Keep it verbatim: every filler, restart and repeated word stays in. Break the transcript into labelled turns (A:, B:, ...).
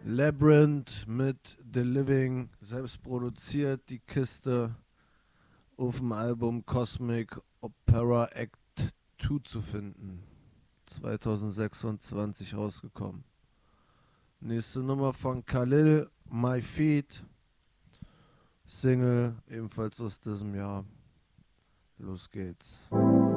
A: Labyrinth mit The Living, selbst produziert die Kiste, auf dem Album Cosmic Opera Act zwei zu finden. zwanzig sechsundzwanzig rausgekommen. Nächste Nummer von Khalil, My Feet. Single, ebenfalls aus diesem Jahr. Los geht's.